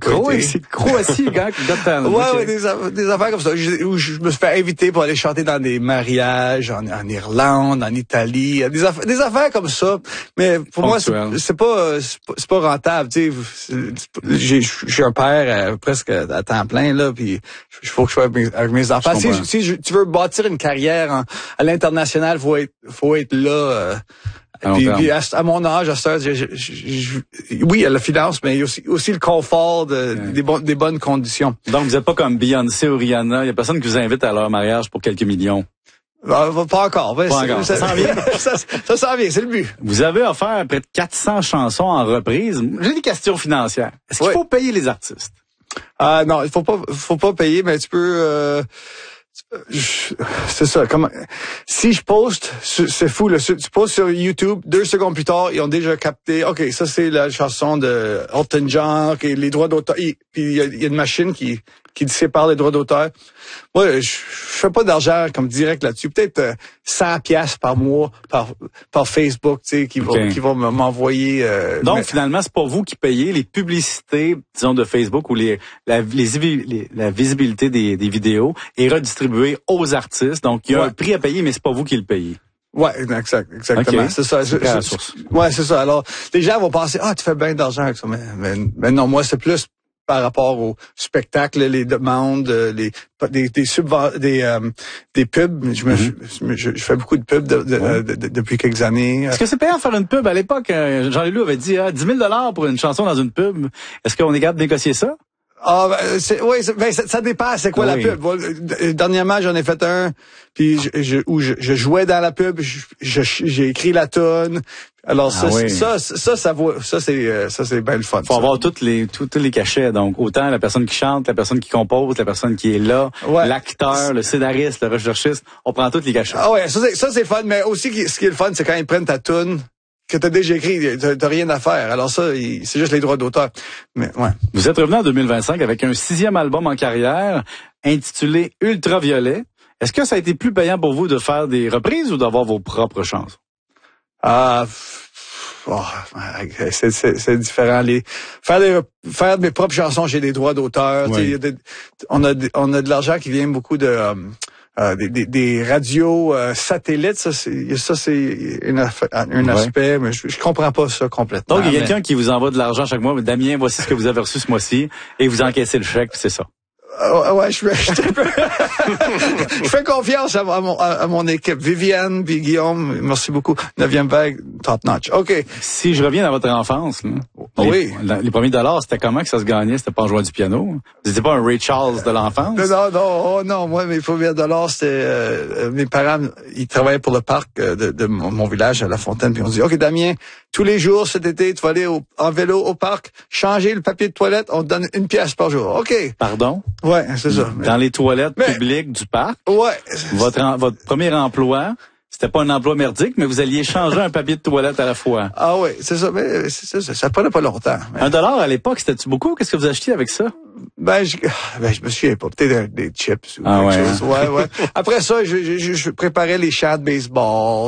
Croatie, Got Talent. Ouais, des affaires comme ça, où je me suis fait inviter pour aller chanter dans des mariages en Irlande, en Italie, des affaires comme ça. Mais pour moi, c'est pas rentable, tu sais. J'ai un père presque à temps plein, là, puis il faut que je sois avec mes enfants. Si tu veux bâtir une carrière à l'international, faut être là. Puis à mon âge, à cette heure, oui, il y a la finance, mais il y a aussi le confort des bonnes conditions. Donc, vous n'êtes pas comme Beyoncé ou Rihanna. Il y a personne qui vous invite à leur mariage pour quelques millions. Pas encore. Ça s'en vient. Ça s'en vient, c'est le but. Vous avez offert près de 400 chansons en reprise. J'ai des questions financières. Est-ce qu'il faut payer les artistes? Non, il faut pas payer, mais tu peux... c'est ça. Si je poste, c'est fou. Là, tu postes sur YouTube, 2 secondes plus tard, ils ont déjà capté. Ok, ça c'est la chanson de Elton John, les droits d'auteur. Puis il y a une machine qui sépare les droits d'auteur. Moi, je fais pas d'argent comme direct là-dessus. Peut-être 100 piastres par mois par Facebook, tu sais, qui vont m'envoyer. Donc finalement, c'est pas vous qui payez les publicités, disons de Facebook ou la visibilité des vidéos est redistribuée aux artistes. Donc il y a un prix à payer, mais c'est pas vous qui le payez. Ouais, exactement. Okay. C'est ça. Ouais, c'est ça. Alors, les gens vont penser, tu fais bien d'argent avec ça, mais non, moi c'est plus par rapport au spectacle, les demandes, des pubs. Je fais beaucoup de pubs depuis quelques années. Est-ce que c'est payant de faire une pub? À l'époque, Jean-Leloup avait dit 10 000 pour une chanson dans une pub. Est-ce qu'on est capable de négocier ça? Ça dépend, c'est quoi la pub. Dernièrement, j'en ai fait un, puis je jouais dans la pub, j'ai écrit la tonne. Alors ça c'est bien le fun. Faut avoir tous les cachets, donc autant la personne qui chante, la personne qui compose, la personne qui est là, l'acteur, le scénariste, le recherchiste, on prend tous les cachets. Ah ouais, ça c'est fun, mais aussi ce qui est le fun, c'est quand ils prennent ta toune que t'as déjà écrit, t'as rien à faire. Alors ça, c'est juste les droits d'auteur. Mais ouais. Vous êtes revenu en 2025 avec un 6e album en carrière intitulé Ultraviolet. Est-ce que ça a été plus payant pour vous de faire des reprises ou d'avoir vos propres chansons? C'est différent. Faire mes propres chansons, j'ai des droits d'auteur. Oui. On a de l'argent qui vient beaucoup de des radios satellites. Ça c'est un aspect, mais je comprends pas ça complètement. Donc il y a quelqu'un qui vous envoie de l'argent chaque mois. Damien, voici ce que vous avez reçu ce mois-ci, et vous encaissez le chèque, c'est ça. Ouais, je fais confiance à mon équipe. Viviane puis Guillaume, merci beaucoup. 9e vague, top notch. OK. Si je reviens dans votre enfance, là, les premiers dollars, c'était comment que ça se gagnait? C'était pas en jouant du piano? Vous n'étiez pas un Ray Charles de l'enfance? Non, moi, mes premiers dollars, c'était, mes parents, ils travaillaient pour le parc de mon village à La Fontaine, puis on dit, OK, Damien, tous les jours cet été, tu vas aller en vélo au parc, changer le papier de toilette, on te donne 1 pièce par jour. OK. Pardon? Ouais, c'est ça. Dans les toilettes publiques du parc? Ouais. Votre premier emploi, c'était pas un emploi merdique, mais vous alliez changer un papier de toilette à la fois. Ah oui, c'est ça. Mais ça prenait pas longtemps. Mais... $1 à l'époque, c'était-tu beaucoup? Qu'est-ce que vous achetiez avec ça? Je me souviens pas. Peut-être des chips ou quelque chose. Ouais. Après ça, je préparais les champs de baseball.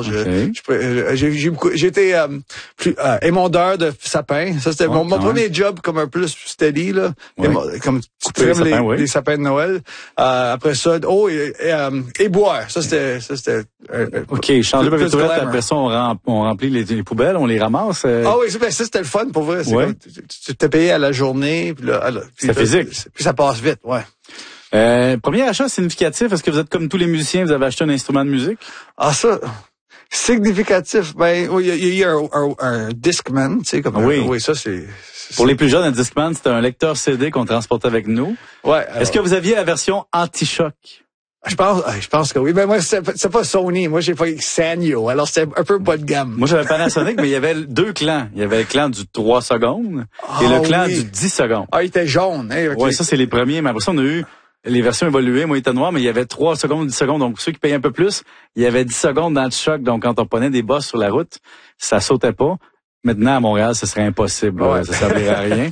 J'étais émondeur de sapins. Ça, c'était mon premier job comme un peu plus steady, là. Comme tu trimes les sapins de Noël. Après ça, et boire. Ça, c'était OK, changer le papier de toilette, après ça, on remplit les poubelles, on les ramasse. Ah oui, ça, c'était le fun, pour vrai. Comme, tu t'es payé à la journée. C'est physique. Puis ça passe vite, ouais. Premier achat significatif, est-ce que vous êtes comme tous les musiciens, vous avez acheté un instrument de musique? Ah, ça, significatif, il y a eu un Discman, tu sais, comme oui, ça c'est... Pour les plus jeunes, un Discman, c'était un lecteur CD qu'on transportait avec nous. Ouais. Est-ce que vous aviez la version anti-choc? Je pense que oui. Mais moi, c'est pas Sony. Moi, j'ai pas Sanyo. Alors, c'était un peu bas de gamme. Moi, j'avais Panasonic, mais il y avait 2 clans. Il y avait le clan du 3 secondes et le clan du 10 secondes. Ah, il était jaune, hein? Okay. Ouais, ça, c'est les premiers. Mais après ça, on a eu les versions évoluées. Moi, il était noir, mais il y avait 3 secondes, 10 secondes. Donc, pour ceux qui payaient un peu plus, il y avait 10 secondes d'anti-choc. Donc, quand on prenait des bosses sur la route, ça sautait pas. Maintenant, à Montréal, ce serait impossible. Ouais. Ça servirait à rien.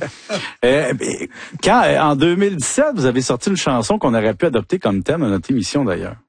En 2017, vous avez sorti une chanson qu'on aurait pu adopter comme thème de notre émission, d'ailleurs.